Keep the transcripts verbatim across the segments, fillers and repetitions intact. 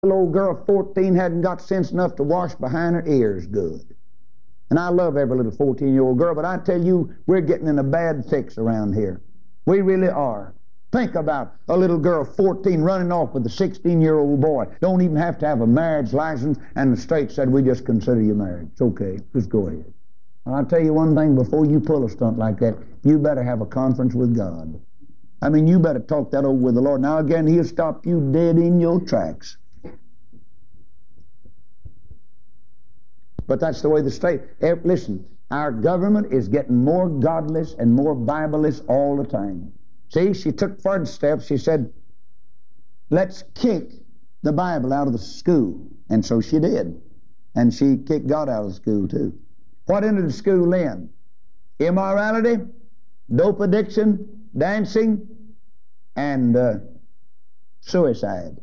little old girl of fourteen hadn't got sense enough to wash behind her ears good. And I love every little fourteen-year-old girl, but I tell you, we're getting in a bad fix around here. We really are. Think about a little girl of fourteen running off with a sixteen-year-old boy. Don't even have to have a marriage license, and the state said, we just consider you married. It's okay. Just go ahead. And I'll tell you one thing, before you pull a stunt like that, you better have a conference with God. I mean, you better talk that over with the Lord. Now again, He'll stop you dead in your tracks. But that's the way the state... Listen, our government is getting more godless and more Bibleless all the time. See, she took further steps. She said, let's kick the Bible out of the school. And so she did. And she kicked God out of the school too. What entered the school in? Immorality, dope addiction, dancing, and uh, suicide,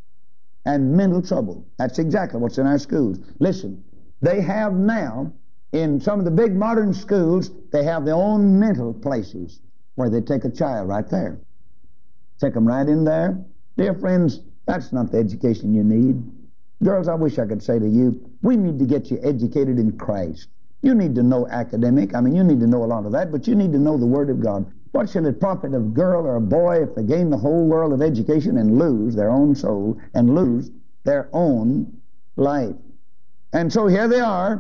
and mental trouble. That's exactly what's in our schools. Listen, they have now, in some of the big modern schools, they have their own mental places where they take a child right there. Take them right in there. Dear friends, that's not the education you need. Girls, I wish I could say to you, we need to get you educated in Christ. You need to know academic. I mean, you need to know a lot of that, but you need to know the Word of God. What shall it profit a girl or a boy if they gain the whole world of education and lose their own soul and lose their own life? And so here they are.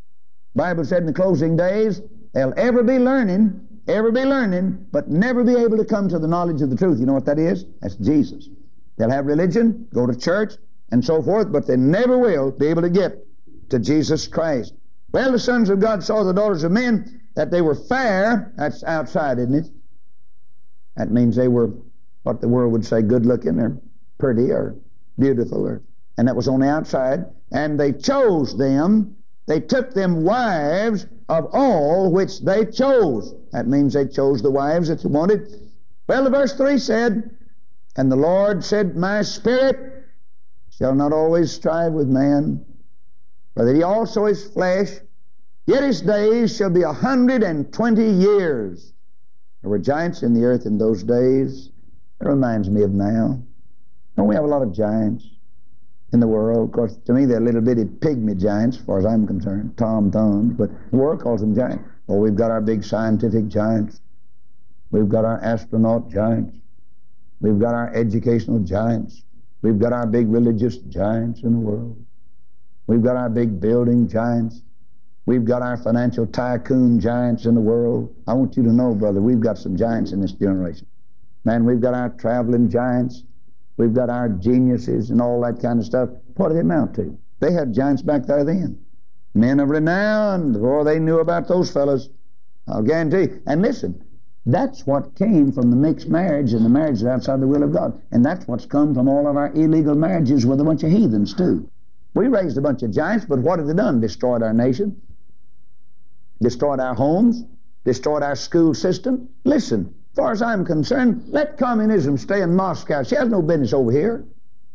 The Bible said in the closing days, they'll ever be learning, ever be learning, but never be able to come to the knowledge of the truth. You know what that is? That's Jesus. They'll have religion, go to church, and so forth, but they never will be able to get to Jesus Christ. Well, the sons of God saw the daughters of men, that they were fair. That's outside, isn't it? That means they were, what the world would say, good looking or pretty or beautiful, or, and that was on the outside. And they chose them, they took them wives of all which they chose. That means they chose the wives that they wanted. Well, the verse three said, and the Lord said, my spirit shall not always strive with man, for that he also is flesh, yet his days shall be a hundred and twenty years. There were giants in the earth in those days. It reminds me of now. Don't we have a lot of giants in the world? Of course, to me, they're little bitty pygmy giants, as far as I'm concerned, Tom Thumbs, but the world calls them giants. Well, we've got our big scientific giants. We've got our astronaut giants. We've got our educational giants. We've got our big religious giants in the world. We've got our big building giants. We've got our financial tycoon giants in the world. I want you to know, brother, we've got some giants in this generation. Man, we've got our traveling giants. We've got our geniuses and all that kind of stuff. What do they amount to? They had giants back there then. Men of renown. Boy, they knew about those fellas. I'll guarantee you. And listen, that's what came from the mixed marriage and the marriages outside the will of God. And that's what's come from all of our illegal marriages with a bunch of heathens, too. We raised a bunch of giants, but what have they done? Destroyed our nation, destroyed our homes, destroyed our school system. Listen, as far as I'm concerned, let communism stay in Moscow. She has no business over here.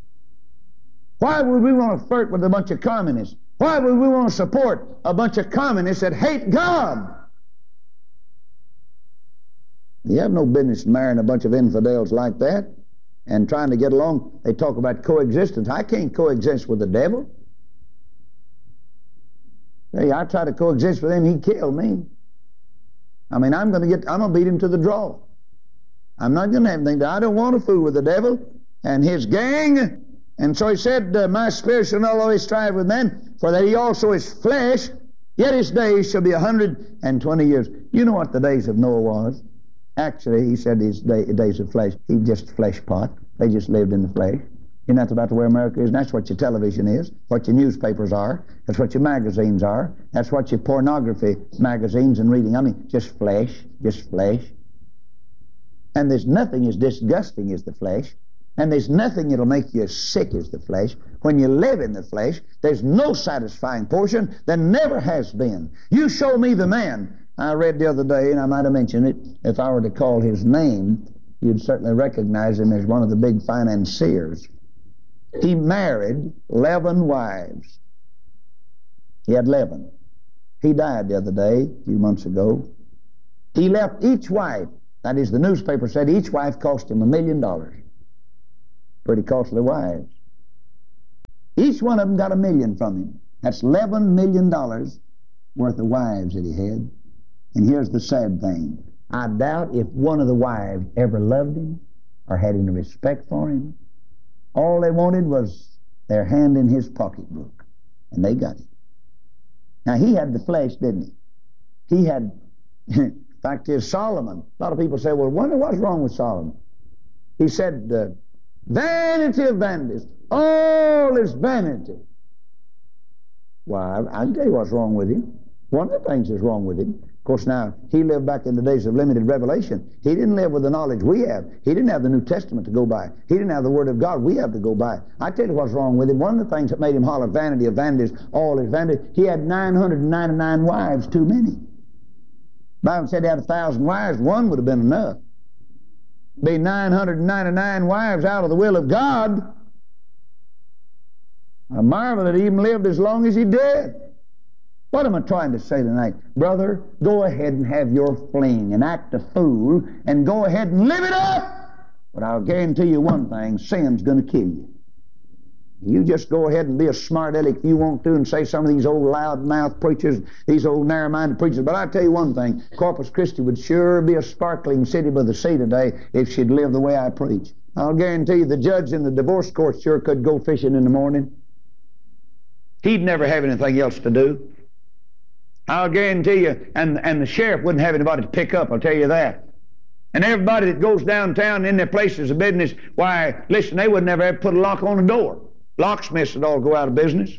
Why would we want to flirt with a bunch of communists? Why would we want to support a bunch of communists that hate God? You have no business marrying a bunch of infidels like that and trying to get along. They talk about coexistence. I can't coexist with the devil. Hey, I try to coexist with him, he killed me. I mean, I'm going to get, I'm going to beat him to the draw. I'm not going to have anything to, I don't want to fool with the devil and his gang. And so he said, uh, my spirit shall not always strive with men, for that he also is flesh, yet his days shall be a hundred and twenty years. You know what the days of Noah was? Actually, he said his day, days of flesh, he just flesh pot. They just lived in the flesh. And that's about the way America is, and that's what your television is, what your newspapers are, that's what your magazines are, that's what your pornography magazines and reading. I mean, just flesh, just flesh. And there's nothing as disgusting as the flesh, and there's nothing that'll make you as sick as the flesh. When you live in the flesh, there's no satisfying portion. There never has been. You show me the man. I read the other day, and I might have mentioned it, if I were to call his name, you'd certainly recognize him as one of the big financiers. He married eleven wives. He had eleven. He died the other day, a few months ago. He left each wife, that is, the newspaper said each wife cost him a million dollars. Pretty costly wives. Each one of them got a million from him. That's eleven million dollars worth of wives that he had. And here's the sad thing. I doubt if one of the wives ever loved him or had any respect for him. All they wanted was their hand in his pocketbook, and they got it. Now, he had the flesh, didn't he? He had, in fact, is Solomon. A lot of people say, well, wonder what's wrong with Solomon. He said, uh, vanity of vanities. All is vanity. Why, I'll tell you what's wrong with him. One of the things that's wrong with him. Of course, now, he lived back in the days of limited revelation. He didn't live with the knowledge we have. He didn't have the New Testament to go by. He didn't have the Word of God we have to go by. I tell you what's wrong with him. One of the things that made him holler vanity of vanities, all is vanity, he had nine hundred ninety-nine wives, too many. The Bible said he had a thousand wives. One would have been enough. Be nine hundred ninety-nine wives out of the will of God. A marvel that he even lived as long as he did. What am I trying to say tonight? Brother, go ahead and have your fling and act a fool and go ahead and live it up. But I'll guarantee you one thing, sin's going to kill you. You just go ahead and be a smart aleck if you want to and say some of these old loud-mouthed preachers, these old narrow-minded preachers. But I tell you one thing, Corpus Christi would sure be a sparkling city by the sea today if she'd live the way I preach. I'll guarantee you the judge in the divorce court sure could go fishing in the morning. He'd never have anything else to do. I'll guarantee you, and, and the sheriff wouldn't have anybody to pick up, I'll tell you that. And everybody that goes downtown in their places of business, why, listen, they would never have put a lock on the door. Locksmiths would all go out of business.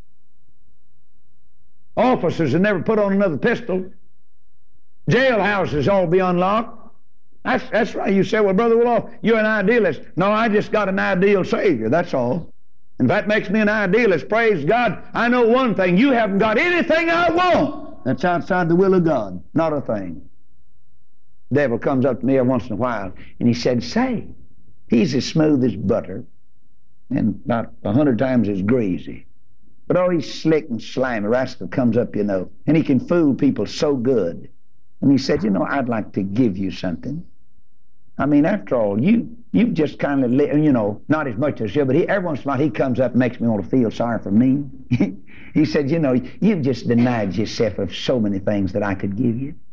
Officers would never put on another pistol. Jailhouses all be unlocked. That's, that's right. You say, well, Brother Willoff, you're an idealist. No, I just got an ideal Savior, that's all. And that makes me an idealist. Praise God. I know one thing. You haven't got anything I want that's outside the will of God. Not a thing. The devil comes up to me every once in a while, and he said, say, he's as smooth as butter and about a hundred times as greasy. But oh, he's slick and slimy. Rascal comes up, you know, and he can fool people so good. And he said, you know, I'd like to give you something. I mean, after all, you you just kind of, you know, not as much as you, but he, every once in a while he comes up and makes me want to feel sorry for me. He said, you know, you've just denied yourself of so many things that I could give you.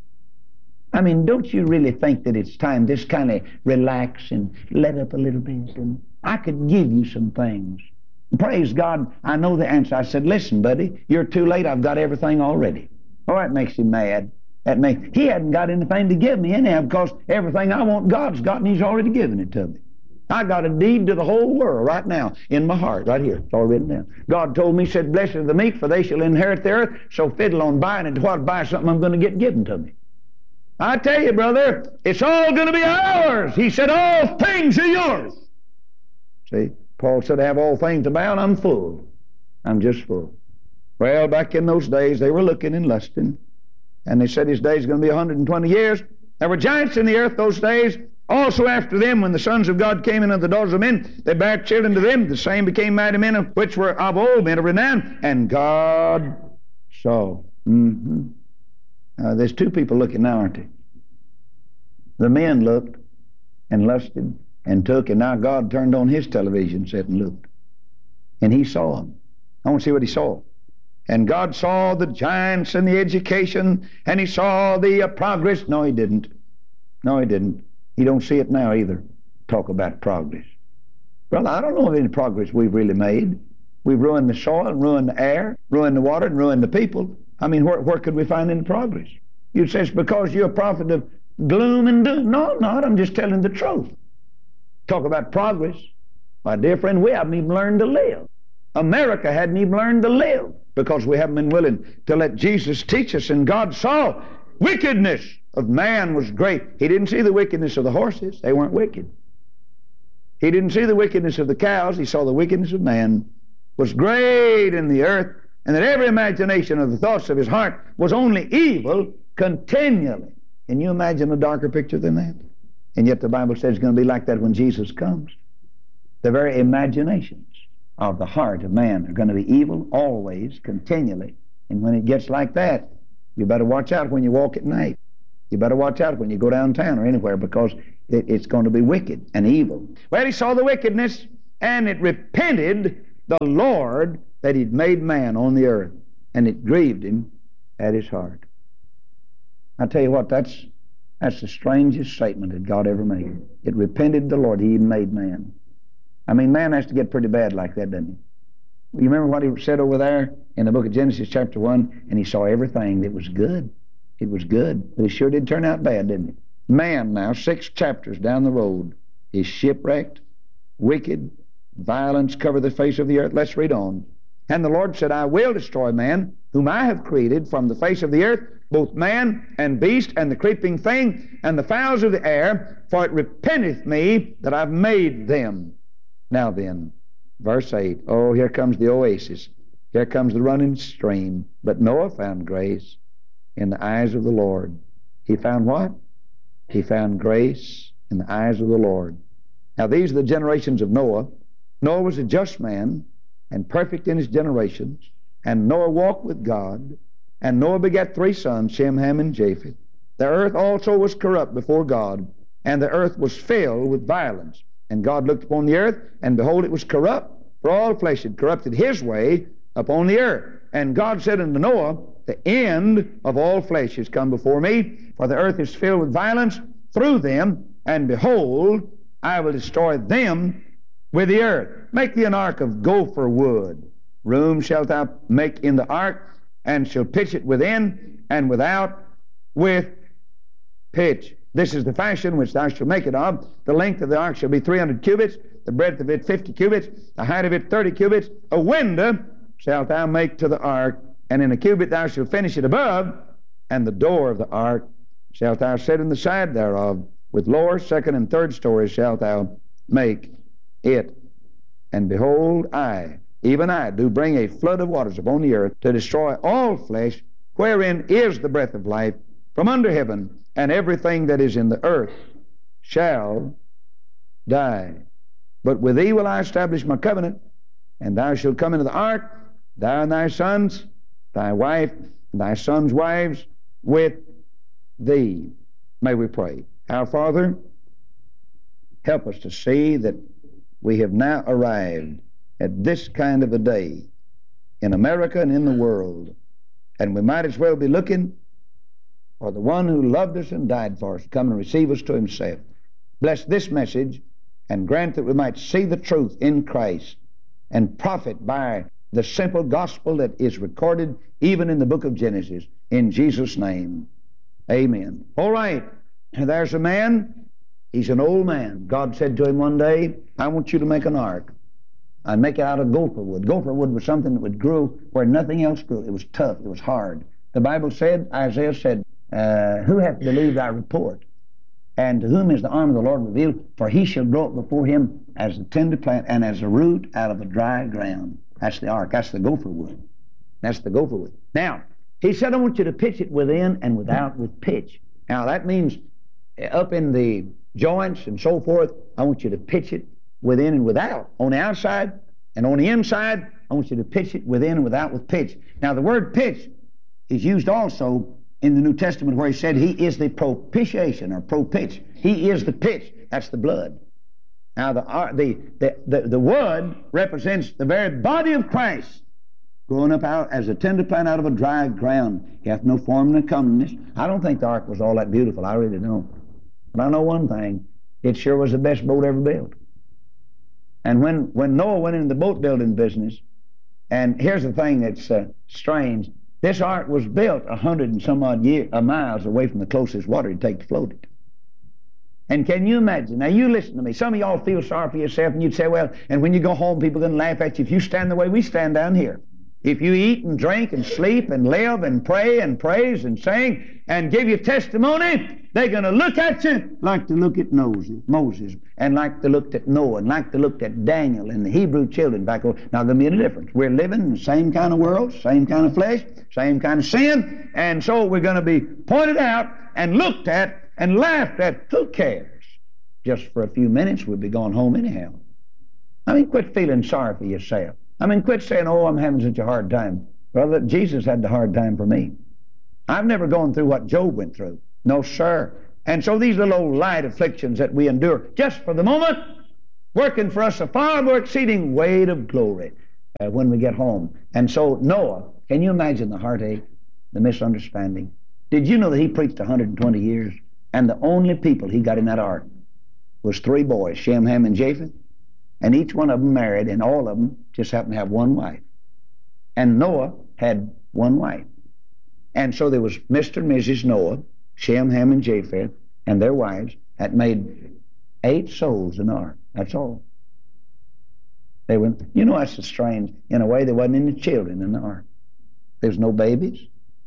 I mean, don't you really think that it's time to just kind of relax and let up a little bit? And I could give you some things. Praise God, I know the answer. I said, listen, buddy, you're too late. I've got everything already. Oh, that makes him mad. That makes, he hadn't got anything to give me anyhow, because everything I want God's got, and he's already given it to me. I got a deed to the whole world right now in my heart, right here. It's all written down. God told me, said, blessed are the meek, for they shall inherit the earth. So fiddle on buying it. What, buy something I'm going to get given to me. I tell you, brother, it's all going to be ours. He said, all things are yours. See, Paul said, I have all things abound. I'm full. I'm just full. Well, back in those days, they were looking and lusting. And they said his days are going to be one hundred twenty years. There were giants in the earth those days. Also after them, when the sons of God came in of the daughters of men, they bare children to them. The same became mighty men, of which were of old, men of renown. And God saw. Mm-hmm. Uh, there's two people looking now, aren't they? The men looked and lusted and took, and now God turned on his television set and looked. And he saw them. I want to see what he saw. And God saw the giants and the education, and he saw the uh, progress. No, he didn't. No, he didn't. He don't see it now either. Talk about progress. Well, I don't know of any progress we've really made. We've ruined the soil, ruined the air, ruined the water, and ruined the people. I mean, where, where could we find any progress? You say it's because you're a prophet of gloom and doom. No, I'm not. I'm just telling the truth. Talk about progress. My dear friend, we haven't even learned to live. America hadn't even learned to live because we haven't been willing to let Jesus teach us. And God saw wickedness of man was great. He didn't see the wickedness of the horses. They weren't wicked. He didn't see the wickedness of the cows. He saw the wickedness of man was great in the earth, and that every imagination of the thoughts of his heart was only evil continually. Can you imagine a darker picture than that? And yet the Bible says it's going to be like that when Jesus comes. The very imaginations of the heart of man are going to be evil always, continually. And when it gets like that, you better watch out when you walk at night. You better watch out when you go downtown or anywhere, because it, it's going to be wicked and evil. Well, he saw the wickedness, and it repented the Lord that He'd made man on the earth, and it grieved Him at His heart. I tell you what, that's that's the strangest statement that God ever made. It repented the Lord He had made man. I mean, man has to get pretty bad like that, doesn't he? You remember what He said over there in the book of Genesis chapter one? And He saw everything that was good. It was good, but it sure did turn out bad, didn't it? Man now, six chapters down the road, is shipwrecked, wicked, violence cover the face of the earth. Let's read on. And the Lord said, I will destroy man, whom I have created from the face of the earth, both man and beast, and the creeping thing, and the fowls of the air, for it repenteth me that I've made them. Now then, verse eight. Oh, here comes the oasis. Here comes the running stream. But Noah found grace in the eyes of the Lord. He found what? He found grace in the eyes of the Lord. Now these are the generations of Noah. Noah was a just man and perfect in his generations. And Noah walked with God. And Noah begat three sons, Shem, Ham, and Japheth. The earth also was corrupt before God, and the earth was filled with violence. And God looked upon the earth, and behold, it was corrupt, for all flesh had corrupted his way upon the earth. And God said unto Noah, the end of all flesh is come before me, for the earth is filled with violence through them, and behold, I will destroy them with the earth. Make thee an ark of gopher wood. Room shalt thou make in the ark, and shall pitch it within and without with pitch. This is the fashion which thou shalt make it of. The length of the ark shall be three hundred cubits, the breadth of it fifty cubits, the height of it thirty cubits. A window shalt thou make to the ark, and in a cubit thou shalt finish it above, and the door of the ark shalt thou set in the side thereof. With lower, second, and third stories shalt thou make it. And behold, I, even I, do bring a flood of waters upon the earth to destroy all flesh, wherein is the breath of life from under heaven, and everything that is in the earth shall die. But with thee will I establish my covenant, and thou shalt come into the ark, thou and thy sons, thy wife, and thy sons' wives, with thee. May we pray. Our Father, help us to see that we have now arrived at this kind of a day in America and in the world, and we might as well be looking for the one who loved us and died for us to come and receive us to Himself. Bless this message and grant that we might see the truth in Christ and profit by the simple gospel that is recorded even in the book of Genesis. In Jesus' name, amen. All right, there's a man. He's an old man. God said to him one day, I want you to make an ark. I'd make it out of gopher wood. Gopher wood was something that would grow where nothing else grew. It was tough. It was hard. The Bible said, Isaiah said, uh, who hath believed thy report? And to whom is the arm of the Lord revealed? For he shall grow up before him as a tender plant and as a root out of a dry ground. That's the ark. That's the gopher wood. That's the gopher wood. Now, he said, I want you to pitch it within and without with pitch. Now, that means up in the joints and so forth, I want you to pitch it within and without. On the outside and on the inside, I want you to pitch it within and without with pitch. Now, the word pitch is used also in the New Testament where he said he is the propitiation or pro-pitch. He is the pitch. That's the blood. Now, the, the, the, the, the wood represents the very body of Christ growing up out as a tender plant out of a dry ground. He hath no form nor comeliness. I don't think the ark was all that beautiful. I really don't. But I know one thing. It sure was the best boat ever built. And when, when Noah went into the boat building business, and here's the thing that's uh, strange, this ark was built a hundred and some odd year, uh, miles away from the closest water it'd take to float it. And can you imagine? Now you listen to me. Some of y'all feel sorry for yourself and you'd say, well, and when you go home people are going to laugh at you if you stand the way we stand down here. If you eat and drink and sleep and live and pray and praise and sing and give your testimony, they're going to look at you like they look at Moses and like they looked at Noah and like they looked at Daniel and the Hebrew children back over. Now, there'll be a difference. We're living in the same kind of world, same kind of flesh, same kind of sin, and so we're going to be pointed out and looked at and laughed at. Who cares? Just for a few minutes, we'll be going home anyhow. I mean, quit feeling sorry for yourself. I mean, quit saying, oh, I'm having such a hard time. Brother, Jesus had the hard time for me. I've never gone through what Job went through. No, sir. And so these little old light afflictions that we endure, just for the moment, working for us a far more exceeding weight of glory. uh, when we get home. And so Noah, can you imagine the heartache, the misunderstanding? Did you know that he preached one hundred twenty years? And the only people he got in that ark was three boys, Shem, Ham, and Japheth. And each one of them married, and all of them just happened to have one wife. And Noah had one wife. And so there was Mister and Missus Noah, Shem, Ham, and Japheth, and their wives, that made eight souls in the ark. That's all. They went, you know, that's strange. In a way, there wasn't any children in the ark. There's no babies.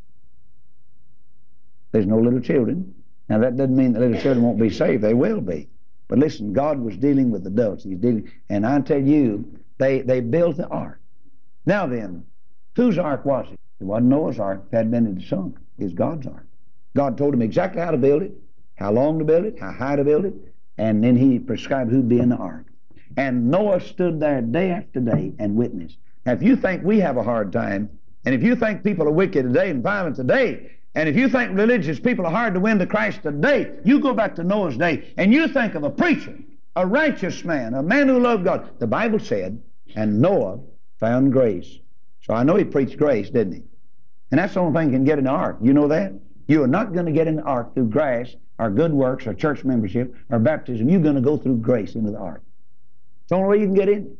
There's no little children. Now, that doesn't mean that little children won't be saved. They will be. But listen, God was dealing with adults. He's dealing, and I tell you, they, they built the ark. Now then, whose ark was it? It wasn't Noah's ark. It had been sunk. It was God's ark. God told him exactly how to build it, how long to build it, how high to build it, and then he prescribed who'd be in the ark. And Noah stood there day after day and witnessed. Now, if you think we have a hard time, and if you think people are wicked today and violent today, and if you think religious people are hard to win to Christ today, you go back to Noah's day, and you think of a preacher, a righteous man, a man who loved God. The Bible said, and Noah found grace. So I know he preached grace, didn't he? And that's the only thing that can get in the ark. You know that? You are not going to get in the ark through grace, or good works, or church membership, or baptism. You're going to go through grace into the ark. It's the only way you can get in.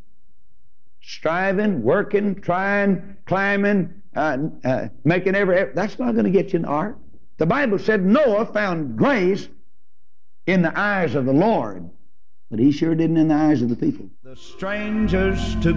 Striving, working, trying, climbing, uh, uh, making every effort, that's not going to get you in the ark. The Bible said Noah found grace in the eyes of the Lord, but he sure didn't in the eyes of the people. The strangers to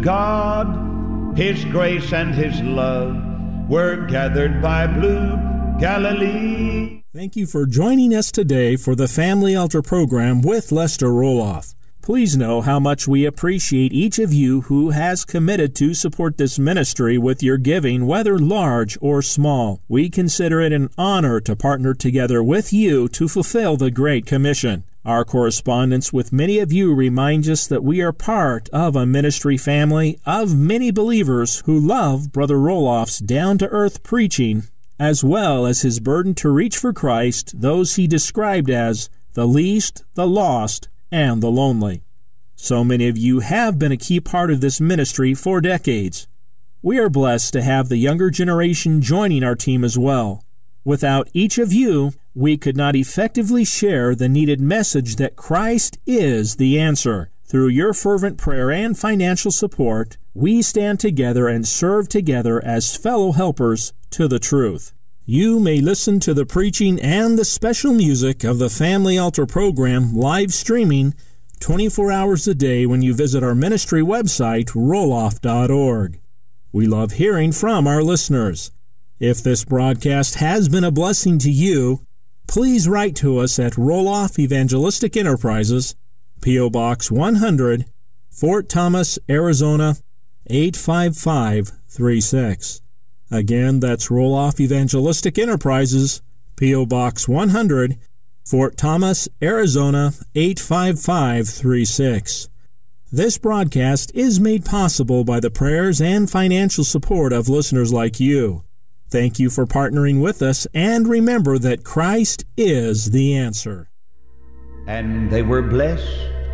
God, His grace and His love were gathered by blue Galilee. Thank you for joining us today for the Family Altar program with Lester Roloff. Please know how much we appreciate each of you who has committed to support this ministry with your giving, whether large or small. We consider it an honor to partner together with you to fulfill the Great Commission. Our correspondence with many of you reminds us that we are part of a ministry family of many believers who love Brother Roloff's down-to-earth preaching, as well as his burden to reach for Christ those he described as the least, the lost, and the lonely. So many of you have been a key part of this ministry for decades. We are blessed to have the younger generation joining our team as well. Without each of you, we could not effectively share the needed message that Christ is the answer. Through your fervent prayer and financial support, we stand together and serve together as fellow helpers to the truth. You may listen to the preaching and the special music of the Family Altar program live streaming twenty-four hours a day when you visit our ministry website, roloff dot org. We love hearing from our listeners. If this broadcast has been a blessing to you, please write to us at Roloff Evangelistic Enterprises, P O. Box one hundred, Fort Thomas, Arizona, eight five five three six. Again, that's Roloff Evangelistic Enterprises, P O. Box one hundred, Fort Thomas, Arizona, eight five five three six. This broadcast is made possible by the prayers and financial support of listeners like you. Thank you for partnering with us, and remember that Christ is the answer. And they were blessed